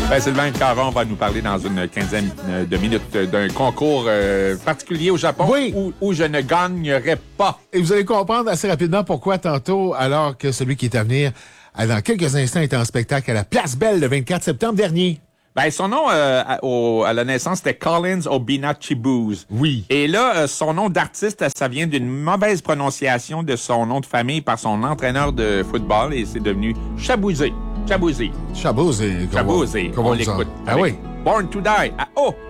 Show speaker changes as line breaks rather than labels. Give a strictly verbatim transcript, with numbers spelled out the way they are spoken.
Ben, Sylvain Caron va nous parler dans une quinzaine de minutes d'un concours euh, particulier au Japon
oui.
où, où je ne gagnerai pas.
Et vous allez comprendre assez rapidement pourquoi tantôt, alors que celui qui est à venir, dans quelques instants, est en spectacle à la Place Belle le vingt-quatre septembre dernier.
Ben, son nom euh, à, au, à la naissance, c'était Collins Obina Chibuz.
Oui.
Et là, euh, son nom d'artiste, ça vient d'une mauvaise prononciation de son nom de famille par son entraîneur de football et c'est devenu Chabuzé. Chabuzé.
Chabuzé.
Chabuzé. On l'écoute.
Ah oui.
Born to Die. Ah, oh!